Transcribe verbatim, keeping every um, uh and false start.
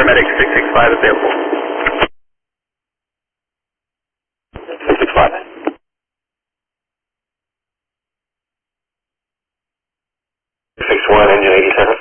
paramedic six six five available. six six five. six one, engine eighty-seven.